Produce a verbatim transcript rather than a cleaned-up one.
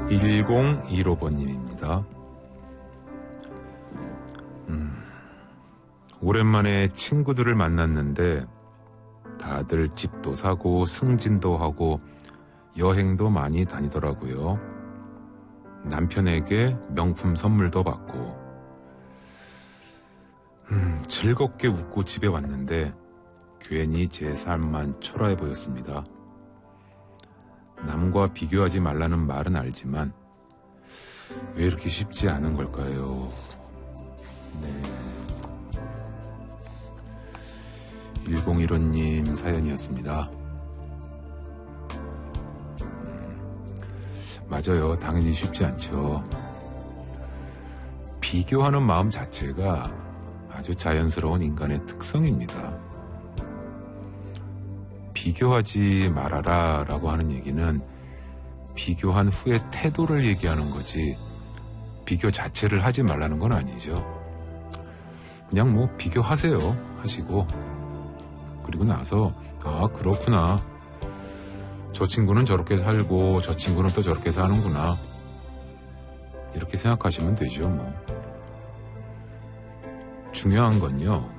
일공일오 번님입니다. 음, 오랜만에 친구들을 만났는데 다들 집도 사고 승진도 하고 여행도 많이 다니더라고요. 남편에게 명품 선물도 받고 음, 즐겁게 웃고 집에 왔는데 괜히 제 삶만 초라해 보였습니다. 남과 비교하지 말라는 말은 알지만 왜 이렇게 쉽지 않은 걸까요? 네. 일공일오님 사연이었습니다. 음, 맞아요. 당연히 쉽지 않죠. 비교하는 마음 자체가 아주 자연스러운 인간의 특성입니다. 비교하지 말아라 라고 하는 얘기는 비교한 후의 태도를 얘기하는 거지 비교 자체를 하지 말라는 건 아니죠. 그냥 뭐 비교하세요 하시고 그리고 나서 아 그렇구나 저 친구는 저렇게 살고 저 친구는 또 저렇게 사는구나 이렇게 생각하시면 되죠. 뭐 중요한 건요